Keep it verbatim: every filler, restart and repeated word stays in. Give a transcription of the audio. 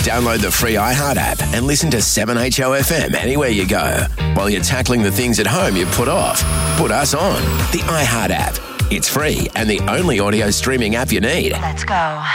Download the free iHeart app and listen to seven H O F M anywhere you go. While you're tackling the things at home you put off, put us on. The iHeart app. It's free and the only audio streaming app you need. Let's go.